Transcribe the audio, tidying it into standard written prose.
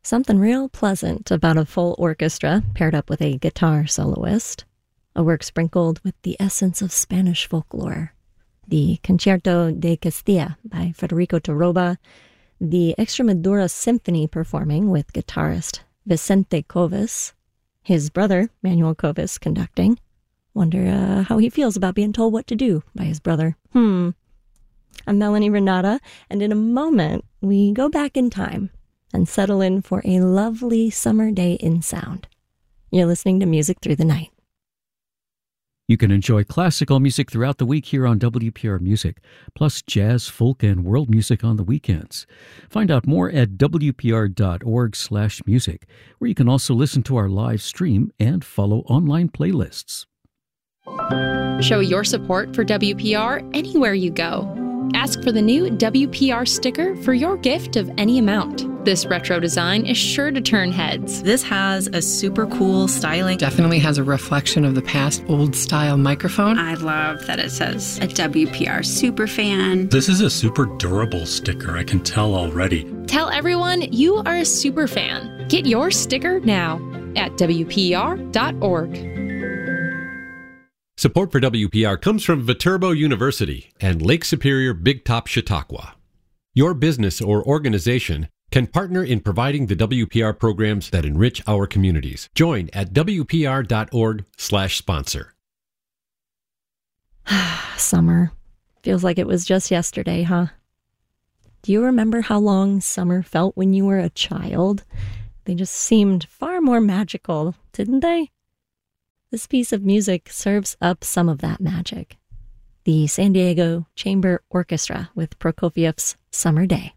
Something real pleasant about a full orchestra paired up with a guitar soloist. A work sprinkled with the essence of Spanish folklore. The Concierto de Castilla by Federico Torroba, the Extremadura Symphony performing with guitarist Vicente Covis, his brother Manuel Covis conducting. Wonder how he feels about being told what to do by his brother. I'm Melanie Renata, and in a moment we go back in time and settle in for a lovely summer day in sound. You're listening to Music Through the Night. You can enjoy classical music throughout the week here on WPR Music, plus jazz, folk, and world music on the weekends. Find out more at wpr.org/music, where you can also listen to our live stream and follow online playlists. Show your support for WPR anywhere you go. Ask for the new WPR sticker for your gift of any amount. This retro design is sure to turn heads. This has a super cool styling. Definitely has a reflection of the past old-style microphone. I love that it says a WPR superfan. This is a super durable sticker, I can tell already. Tell everyone you are a super fan. Get your sticker now at WPR.org. Support for WPR comes from Viterbo University and Lake Superior Big Top Chautauqua. Your business or organization can partner in providing the WPR programs that enrich our communities. Join at WPR.org/sponsor. Summer. Feels like it was just yesterday, huh? Do you remember how long summer felt when you were a child? They just seemed far more magical, didn't they? This piece of music serves up some of that magic. The San Diego Chamber Orchestra with Prokofiev's Summer Day.